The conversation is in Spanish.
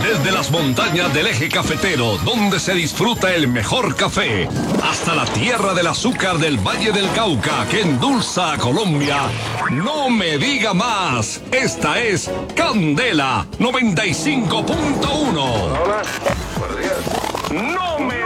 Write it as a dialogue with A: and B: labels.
A: Desde las montañas del eje cafetero, donde se disfruta el mejor café, hasta la tierra del azúcar del Valle del Cauca, que endulza a Colombia. No me diga más. Esta es Candela 95.1.
B: Hola, buenos días.
A: No me